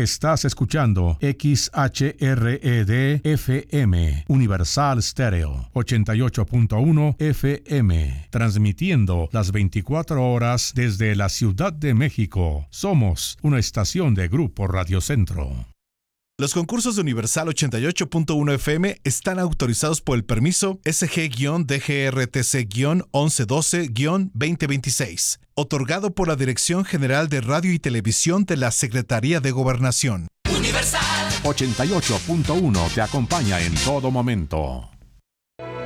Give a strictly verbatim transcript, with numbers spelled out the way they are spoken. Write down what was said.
Estás escuchando X H R E D F M, Universal Stereo, ochenta y ocho punto uno F M, transmitiendo las veinticuatro horas desde la Ciudad de México. Somos una estación de Grupo Radio Centro. Los concursos de Universal ochenta y ocho punto uno F M están autorizados por el permiso S G D G R T C once doce veinte veintiséis, otorgado por la Dirección General de Radio y Televisión de la Secretaría de Gobernación. Universal ochenta y ocho punto uno te acompaña en todo momento.